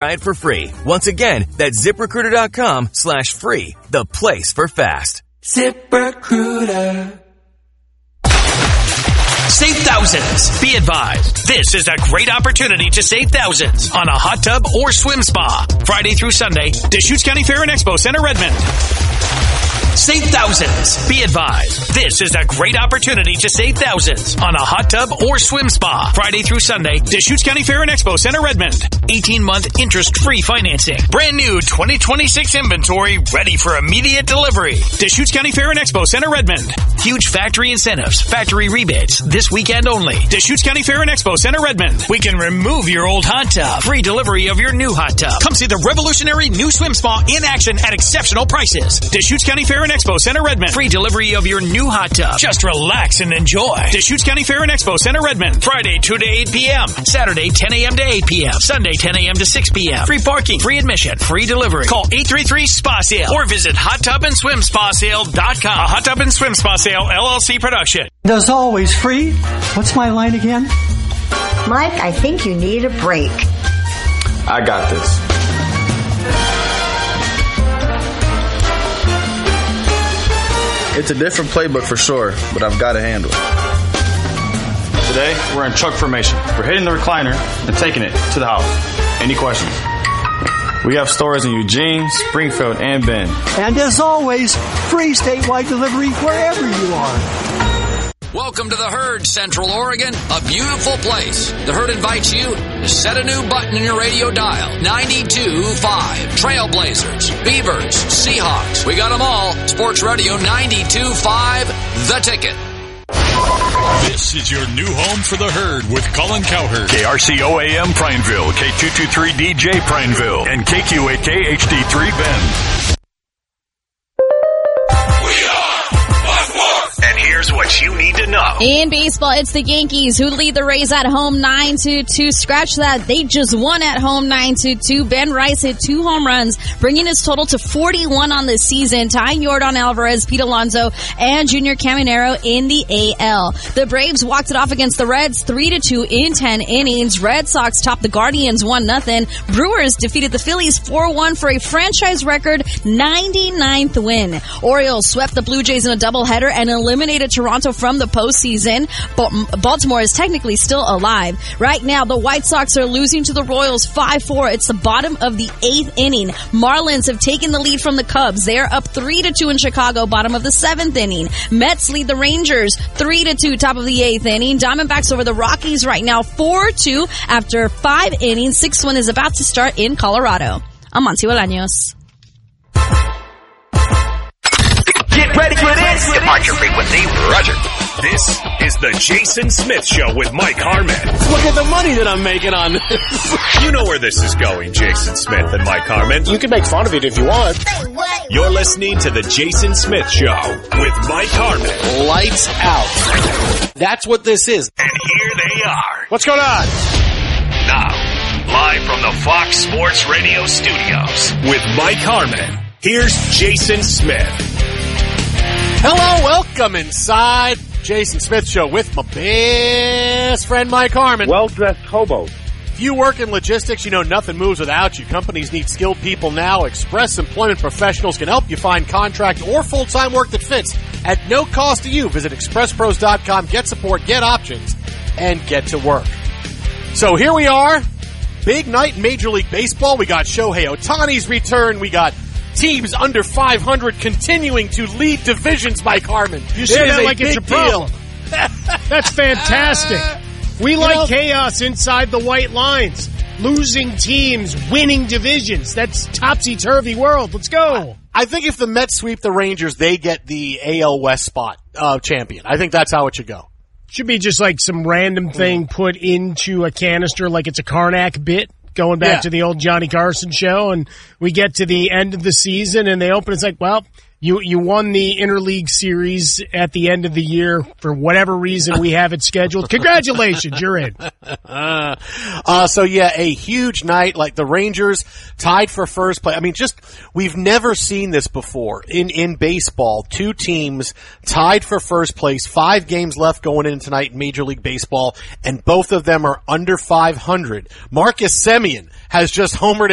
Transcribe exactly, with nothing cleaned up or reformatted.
Try it for free. Once again, that's ZipRecruiter.com slash free. The place for fast. ZipRecruiter. Save thousands. Be advised, this is a great opportunity to save thousands on a hot tub or swim spa. Friday through Sunday, Deschutes County Fair and Expo Center, Redmond. Save thousands. Be advised, this is a great opportunity to save thousands on a hot tub or swim spa. Friday through Sunday, Deschutes County Fair and Expo Center, Redmond. eighteen-month interest-free financing. Brand new twenty twenty-six inventory ready for immediate delivery. Deschutes County Fair and Expo Center, Redmond. Huge factory incentives, factory rebates, this weekend only. Deschutes County Fair and Expo Center, Redmond. We can remove your old hot tub. Free delivery of your new hot tub. Come see the revolutionary new swim spa in action at exceptional prices. Deschutes County Fair and Expo Center, Redmond. Free delivery of your new hot tub. Just relax and enjoy. Deschutes County Fair and Expo Center, Redmond. Friday, two to eight p.m. Saturday, ten a.m. to eight p.m. Sunday, ten a.m. to six p.m. Free parking, free admission, free delivery. Call eight three three, S P A Sale or visit hot tub and swim spa sale dot com. A Hot Tub and Swim Spa Sale, L L C production. There's always free. What's my line again? Mike, I think you need a break. I got this. It's a different playbook for sure, but I've got to handle it. Today, we're in truck formation. We're hitting the recliner and taking it to the house. Any questions? We have stores in Eugene, Springfield, and Bend. And as always, free statewide delivery wherever you are. Welcome to the Herd, Central Oregon, a beautiful place. The Herd invites you to set a new button in your radio dial. ninety-two point five. Trailblazers, Beavers, Seahawks. We got them all. Sports Radio ninety-two point five, The Ticket. This is your new home for the Herd with Colin Cowherd. K R C O A M Prineville, K two twenty-three D J Prineville, and K Q A K H D three Bend. And here's what you need to know. In baseball, it's the Yankees who lead the Rays at home nine to two. Scratch that. They just won at home nine to two. Ben Rice hit two home runs, bringing his total to forty-one on the season, tying Yordan Alvarez, Pete Alonso, and Junior Caminero in the A L. The Braves walked it off against the Reds three to two in ten innings. Red Sox topped the Guardians one nothing. Brewers defeated the Phillies four one for a franchise record ninety-ninth win. Orioles swept the Blue Jays in a doubleheader and eliminated Toronto from the postseason. But Baltimore is technically still alive. Right now, the White Sox are losing to the Royals five four. It's the bottom of the eighth inning. Marlins have taken the lead from the Cubs. They're up three to two in Chicago, bottom of the seventh inning. Mets lead the Rangers three to two, top of the eighth inning. Diamondbacks over the Rockies right now four two after five innings. Sixth one is about to start in Colorado. I'm Monty Bolaños. Get ready for this. Departure frequency, roger. This is the Jason Smith Show with Mike Harmon. Look at the money that I'm making on this. You know where this is going, Jason Smith and Mike Harmon. You can make fun of it if you want. You're listening to the Jason Smith Show with Mike Harmon. Lights out. That's what this is. And here they are. What's going on? Now, live from the Fox Sports Radio studios with Mike Harmon. Here's Jason Smith. Hello, welcome inside Jason Smith Show with my best friend Mike Harmon. Well-dressed hobos. If you work in logistics, you know nothing moves without you. Companies need skilled people now. Express Employment Professionals can help you find contract or full-time work that fits at no cost to you. Visit express pros dot com, get support, get options, and get to work. So here we are. Big night in Major League Baseball. We got Shohei Ohtani's return. We got teams under five hundred continuing to lead divisions, Mike Harmon. You say that like it's a problem. That's fantastic. We like know, chaos inside the white lines. Losing teams, winning divisions. That's topsy-turvy world. Let's go. I think if the Mets sweep the Rangers, they get the A L West spot uh, champion. I think that's how it should go. Should be just like some random thing put into a canister like it's a Karnak bit. Going back yeah. to the old Johnny Carson show, and we get to the end of the season, and they open. It's like, well, you you won the interleague series at the end of the year for whatever reason we have it scheduled. Congratulations, you're in. Uh, so yeah, a huge night. Like the Rangers tied for first place. I mean, just we've never seen this before in in baseball. Two teams tied for first place. Five games left going in tonight in Major League Baseball, and both of them are under five hundred. Marcus Semien has just homered